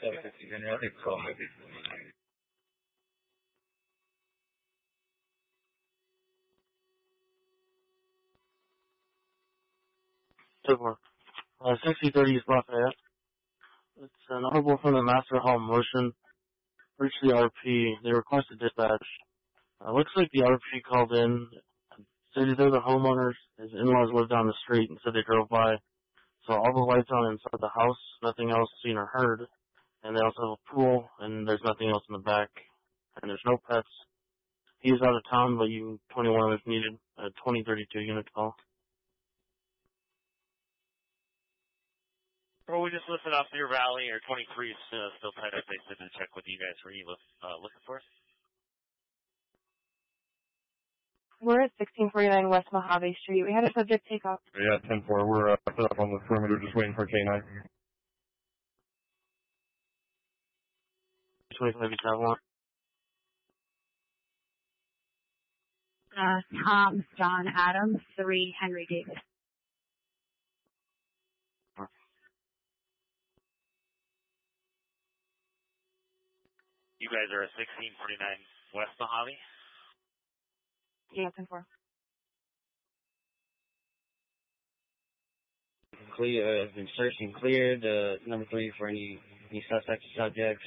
750 General, they call me. Super. 6030 East Lafayette. It's an audible from the Master Hall Motion. Reached the RP. They requested dispatch. Looks like the RP called in. Stated they're the homeowners. His in-laws live down the street and said they drove by. So all the lights on inside the house. Nothing else seen or heard. And they also have a pool. And there's nothing else in the back. And there's no pets. He's out of town, but you 21 if needed. 2032 unit call. Bro, we just listened off Deer Valley, or 23 is still tied up. They said to check with you guys. Were you looking for us? We're at 1649 West Mojave Street. We had a subject take off. Yeah, 10-4. We're set up on the perimeter, just waiting for K9. 25 East Avalon. Tom, John Adams, 3 Henry Davis. You guys are at 1649 West Mojave? Yeah, 10-4. Clear, been searching cleared, number 3 for any suspects or subjects.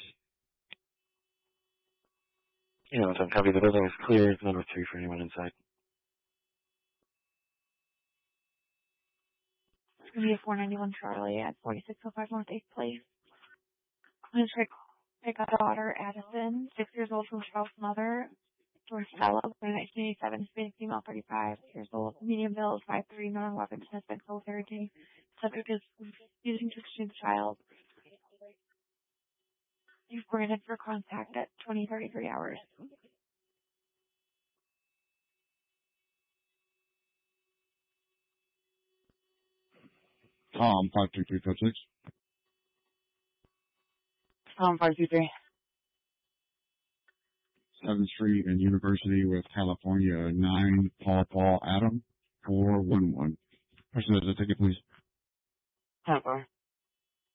You know, some copy. The building is cleared. Number 3 for anyone inside. It's going to be a 491 Charlie at 4605 North 8th Place. I'm going to pick up daughter Addison, 6 years old, from child's mother, Dorcella, 1987, Hispanic female, 35 years old, medium build, 5'3", non-weapon, suspect, cold therapy. Subject is using to exchange the child. You've granted for contact at 20-33 hours. Tom, 52356. Tom, 523. 7th Street and University with California, 9 Paul Adam, 411. Person has a ticket, please. 10-4.